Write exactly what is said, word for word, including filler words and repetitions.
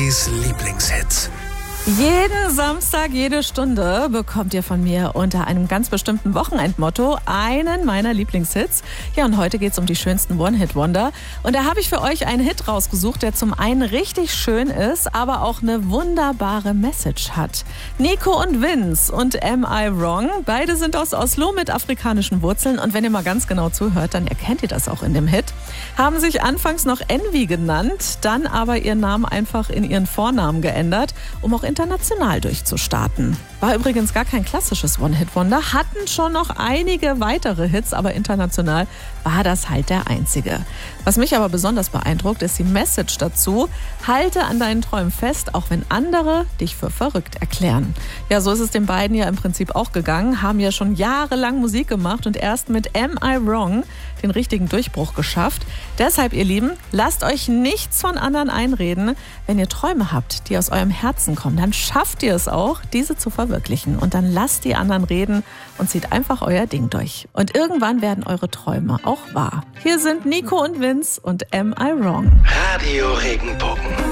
Steffis Lieblingshits. Jeden Samstag, jede Stunde bekommt ihr von mir unter einem ganz bestimmten Wochenendmotto einen meiner Lieblingshits. Ja, und heute geht es um die schönsten One-Hit-Wonder. Und da habe ich für euch einen Hit rausgesucht, der zum einen richtig schön ist, aber auch eine wunderbare Message hat. Nico und Vince und Am I Wrong? Beide sind aus Oslo mit afrikanischen Wurzeln. Und wenn ihr mal ganz genau zuhört, dann erkennt ihr das auch in dem Hit. Haben sich anfangs noch Envy genannt, dann aber ihren Namen einfach in ihren Vornamen geändert, um auch international durchzustarten. War übrigens gar kein klassisches One-Hit-Wonder, hatten schon noch einige weitere Hits, aber international war das halt der einzige. Was mich aber besonders beeindruckt, ist die Message dazu: Halte an deinen Träumen fest, auch wenn andere dich für verrückt erklären. Ja, so ist es den beiden ja im Prinzip auch gegangen, haben ja schon jahrelang Musik gemacht und erst mit Am I Wrong den richtigen Durchbruch geschafft. Deshalb, ihr Lieben, lasst euch nichts von anderen einreden. Wenn ihr Träume habt, die aus eurem Herzen kommen, dann schafft ihr es auch, diese zu verwirklichen. Und dann lasst die anderen reden und zieht einfach euer Ding durch. Und irgendwann werden eure Träume auch wahr. Hier sind Nico und Vince und Am I Wrong? Radio Regenbogen.